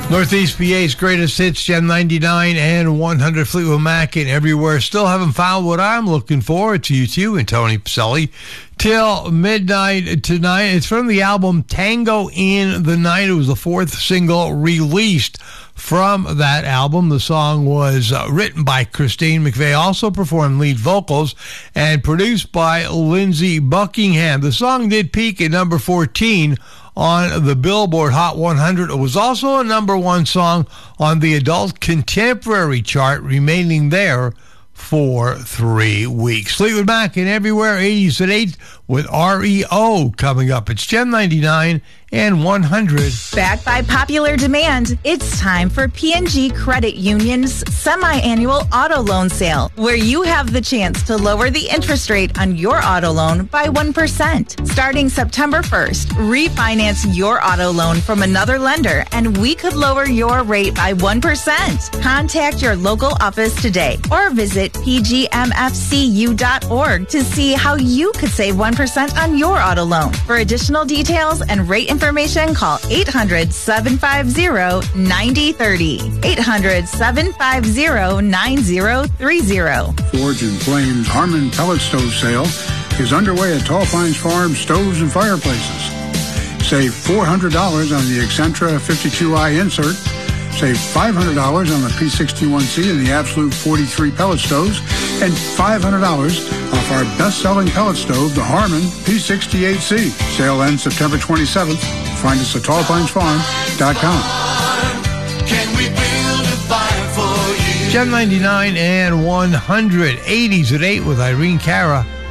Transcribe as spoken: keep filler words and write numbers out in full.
Northeast P A's greatest hits, Gem ninety-nine and one hundred, Fleetwood Mac and Everywhere. Still haven't found what I'm looking for. It's U two and Tony Pacelli. Till midnight tonight. It's from the album Tango in the Night. It was the fourth single released from that album. The song was uh, written by Christine McVie, also performed lead vocals, and produced by Lindsey Buckingham. The song did peak at number fourteen on the Billboard Hot one hundred. It was also a number one song on the Adult Contemporary chart, remaining there for three weeks. Fleetwood Mac and Everywhere, eighties at eight, with R E O coming up. It's Gem ninety-nine and one hundred. Backed by popular demand, it's time for P and G Credit Union's semi-annual auto loan sale, where you have the chance to lower the interest rate on your auto loan by one percent. Starting September first, refinance your auto loan from another lender, and we could lower your rate by one percent. Contact your local office today or visit p g m f c u dot org to see how you could save one percent on your auto loan. For additional details and rate information, call eight hundred, seven five zero, nine zero three zero. eight hundred, seven five zero, nine zero three zero. Forge and Flame's Harmon Pellet Stove Sale is underway at Tall Pines Farm Stoves and Fireplaces. Save four hundred dollars on the Excentra fifty-two i insert. Save five hundred dollars on the P sixty-one C and the Absolute forty-three pellet stoves, and five hundred dollars off our best-selling pellet stove, the Harmon P sixty-eight C. Sale ends September twenty-seventh. Find us at tall pines farm dot com. Can we build a fire for you? Gem ninety-nine and one hundred, eighties at eight with Irene Cara.